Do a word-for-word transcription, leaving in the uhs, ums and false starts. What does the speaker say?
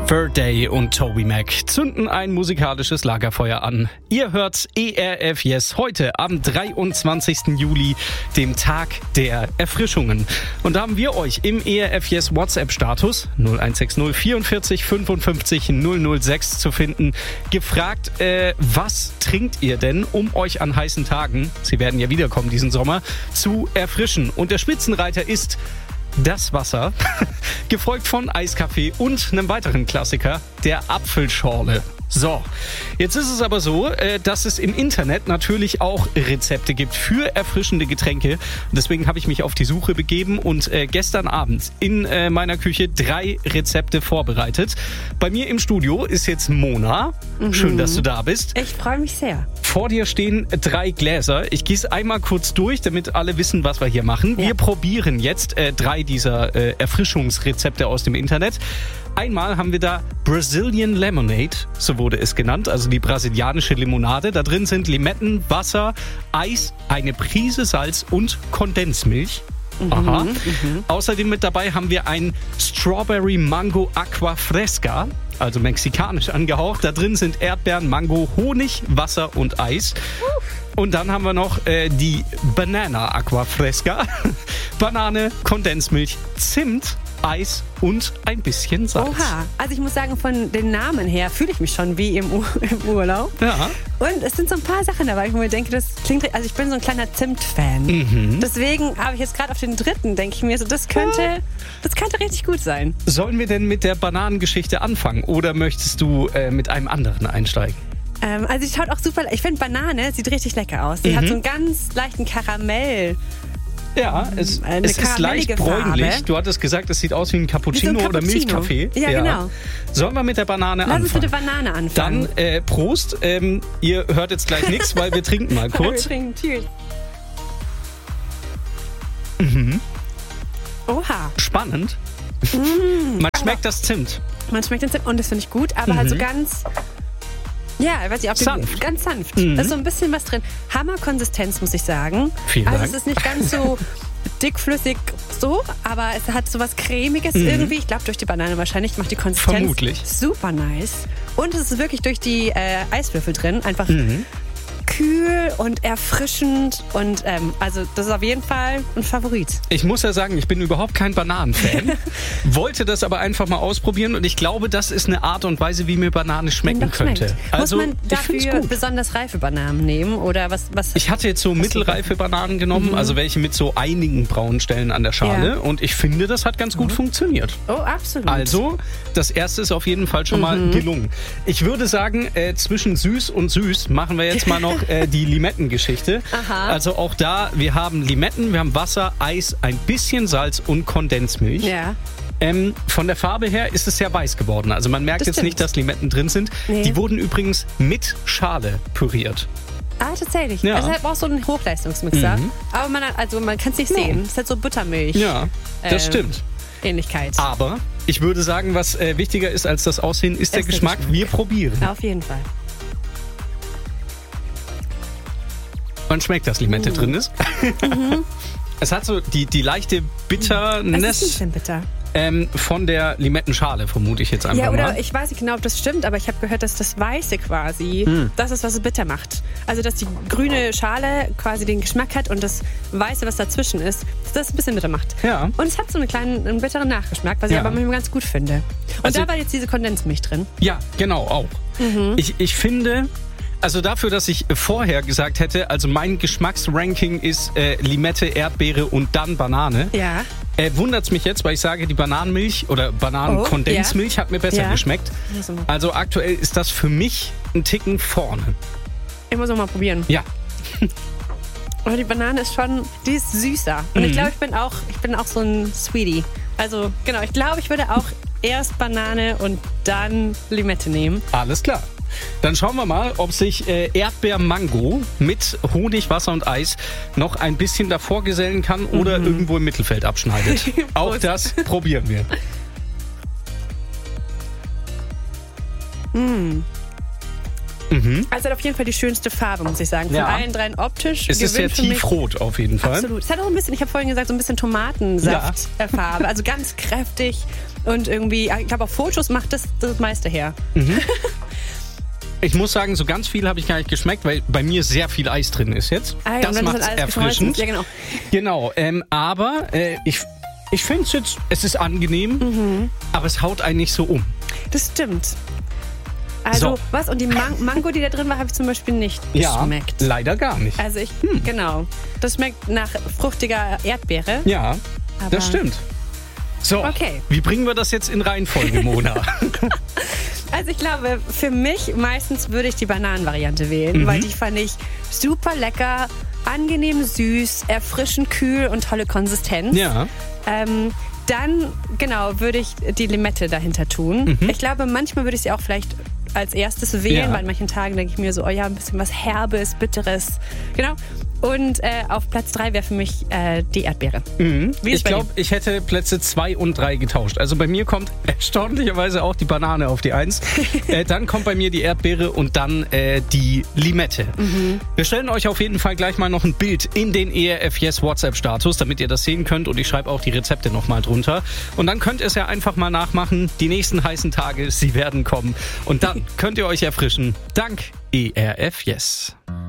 Third Day und Toby Mac zünden ein musikalisches Lagerfeuer an. Ihr hört E R F Yes heute am dreiundzwanzigsten Juli, dem Tag der Erfrischungen. Und da haben wir euch im E R F Yes WhatsApp-Status null eins sechs null vierundvierzig fünfundfünfzig null null sechs zu finden, gefragt, äh, was trinkt ihr denn, um euch an heißen Tagen, sie werden ja wiederkommen diesen Sommer, zu erfrischen? Und der Spitzenreiter ist das Wasser, gefolgt von Eiskaffee und einem weiteren Klassiker, der Apfelschorle. So, jetzt ist es aber so, dass es im Internet natürlich auch Rezepte gibt für erfrischende Getränke. Und deswegen habe ich mich auf die Suche begeben und gestern Abend in meiner Küche drei Rezepte vorbereitet. Bei mir im Studio ist jetzt Mona. Mhm. Schön, dass du da bist. Ich freue mich sehr. Vor dir stehen drei Gläser. Ich gieße einmal kurz durch, damit alle wissen, was wir hier machen. Ja. Wir probieren jetzt äh, drei dieser äh, Erfrischungsrezepte aus dem Internet. Einmal haben wir da Brazilian Lemonade, so wurde es genannt, also die brasilianische Limonade. Da drin sind Limetten, Wasser, Eis, eine Prise Salz und Kondensmilch. Aha. Mhm, mhm. Außerdem mit dabei haben wir ein Strawberry Mango Aqua Fresca, also mexikanisch angehaucht. Da drin sind Erdbeeren, Mango, Honig, Wasser und Eis. Und dann haben wir noch äh, die Banana Aqua Fresca. Banane, Kondensmilch, Zimt, Eis und ein bisschen Salz. Oha, also ich muss sagen, von den Namen her fühle ich mich schon wie im, Ur- im Urlaub. Ja. Und es sind so ein paar Sachen dabei, wo ich mir denke, das klingt, also ich bin so ein kleiner Zimt-Fan. Mhm. Deswegen habe ich jetzt gerade auf den dritten, denke ich mir, so das könnte, das könnte richtig gut sein. Sollen wir denn mit der Bananengeschichte anfangen oder möchtest du äh, mit einem anderen einsteigen? Ähm, also die schaut auch super, ich finde Banane sieht richtig lecker aus. Die mhm. hat so einen ganz leichten Karamell. Ja, es, es ist leicht bräunlich. Farbe. Du hattest gesagt, es sieht aus wie ein Cappuccino, wie so ein Cappuccino. Oder Milchkaffee. Ja, ja, genau. Sollen wir mit der Banane Lass anfangen? Lass uns mit der Banane anfangen. Dann äh, Prost. Ähm, ihr hört jetzt gleich nichts, weil wir trinken mal kurz. Wir trinken, Cheers. Mhm. Oha. Spannend. Mm, Man schmeckt das Zimt. Man schmeckt den Zimt und das finde ich gut, aber mhm. halt so ganz... Ja, weiß ich, auch sanft. Ganz sanft. Mhm. Da ist so ein bisschen was drin. Hammerkonsistenz, muss ich sagen. Vielen also Dank. Es ist nicht ganz so dickflüssig so, aber es hat so was Cremiges mhm. irgendwie. Ich glaube, durch die Banane wahrscheinlich macht die Konsistenz Vermutlich. Super nice. Und es ist wirklich durch die äh, Eiswürfel drin. Einfach mhm. kühl und erfrischend. Und ähm, also das ist auf jeden Fall ein Favorit. Ich muss ja sagen, ich bin überhaupt kein Bananenfan. Wollte das aber einfach mal ausprobieren und ich glaube, das ist eine Art und Weise, wie mir Banane schmecken könnte. Also, muss man dafür besonders reife Bananen nehmen? Oder was, was ich hatte jetzt so mittelreife Bananen genommen, mhm. also welche mit so einigen braunen Stellen an der Schale. Ja. Und ich finde, das hat ganz gut mhm. funktioniert. Oh, absolut. Also, das erste ist auf jeden Fall schon mal mhm. gelungen. Ich würde sagen, äh, zwischen süß und süß machen wir jetzt mal noch äh, die Limettengeschichte. Aha. Also auch da, wir haben Limetten, wir haben Wasser, Eis, ein bisschen Salz und Kondensmilch. Ja. Ähm, von der Farbe her ist es sehr weiß geworden. Also man merkt das jetzt stimmt. nicht, dass Limetten drin sind. Nee. Die wurden übrigens mit Schale püriert. Ah, tatsächlich. Ja. Also halt auch so ein Hochleistungsmixer. Mhm. Aber man, also man kann es nicht sehen. Es ist halt so Buttermilch. Ja, das ähm, stimmt. Ähnlichkeit. Aber ich würde sagen, was äh, wichtiger ist als das Aussehen, ist der, der Geschmack. Geschmack. Wir probieren. Ja, auf jeden Fall. Man schmeckt, dass Limette mhm. drin ist. Mhm. Es hat so die, die leichte Bitterness. Was ist denn bitter? Ähm, von der Limettenschale, vermute ich jetzt einfach ja, oder mal. Ich weiß nicht genau, ob das stimmt, aber ich habe gehört, dass das Weiße quasi, mm. das ist, was es bitter macht. Also, dass die grüne Schale quasi den Geschmack hat und das Weiße, was dazwischen ist, dass das ein bisschen bitter macht. Ja. Und es hat so einen kleinen, einen bitteren Nachgeschmack, was ja. ich aber manchmal ganz gut finde. Und also, da war jetzt diese Kondensmilch drin. Ja, genau, auch. Mhm. Ich, ich finde... Also dafür, dass ich vorher gesagt hätte, also mein Geschmacksranking ist äh, Limette, Erdbeere und dann Banane. Ja. Äh, wundert's mich jetzt, weil ich sage, die Bananenmilch oder Bananenkondensmilch oh, ja. hat mir besser ja. geschmeckt. Also aktuell ist das für mich ein Ticken vorne. Ich muss auch mal probieren. Ja. Aber die Banane ist schon, die ist süßer. Und mhm. ich glaube, ich bin auch, ich bin auch so ein Sweetie. Also genau, ich glaube, ich würde auch erst Banane und dann Limette nehmen. Alles klar. Dann schauen wir mal, ob sich äh, Erdbeer-Mango mit Honig, Wasser und Eis noch ein bisschen davor gesellen kann oder mhm. irgendwo im Mittelfeld abschneidet. Auch das probieren wir. Mm. Mhm. Also hat auf jeden Fall die schönste Farbe, muss ich sagen. Von ja. allen dreien optisch. Es ist sehr tiefrot auf jeden Fall. Absolut. Es hat auch ein bisschen, ich habe vorhin gesagt, so ein bisschen Tomatensaft-Farbe. Ja. Also ganz kräftig. Und irgendwie, ich glaube, auf Fotos macht das das meiste her. Mhm. Ich muss sagen, so ganz viel habe ich gar nicht geschmeckt, weil bei mir sehr viel Eis drin ist jetzt. Ah, ja, das macht es erfrischend. Ja, genau. Genau, ähm, aber äh, ich, ich finde es jetzt, es ist angenehm, mhm. aber es haut einen nicht so um. Das stimmt. Also, so. was? Und die Man- Mango, die da drin war, habe ich zum Beispiel nicht ja, geschmeckt. Leider gar nicht. Also ich, hm. genau. Das schmeckt nach fruchtiger Erdbeere. Ja, aber das stimmt. So, okay. Wie bringen wir das jetzt in Reihenfolge, Mona? Also ich glaube, für mich meistens würde ich die Bananenvariante wählen, mhm. weil die fand ich super lecker, angenehm süß, erfrischend kühl und tolle Konsistenz. Ja. Ähm, dann, genau, würde ich die Limette dahinter tun. Mhm. Ich glaube, manchmal würde ich sie auch vielleicht als erstes wählen, ja. weil an manchen Tagen denke ich mir so, oh ja, ein bisschen was Herbes, Bitteres. Genau. Und äh, auf Platz drei wäre für mich äh, die Erdbeere. Mhm. Ich glaube, ich hätte Plätze zwei und drei getauscht. Also bei mir kommt erstaunlicherweise auch die Banane auf die eins. äh, dann kommt bei mir die Erdbeere und dann äh, die Limette. Mhm. Wir stellen euch auf jeden Fall gleich mal noch ein Bild in den E R F Yes WhatsApp-Status, damit ihr das sehen könnt. Und ich schreibe auch die Rezepte nochmal drunter. Und dann könnt ihr es ja einfach mal nachmachen. Die nächsten heißen Tage, sie werden kommen. Und dann könnt ihr euch erfrischen. Dank E R F Yes.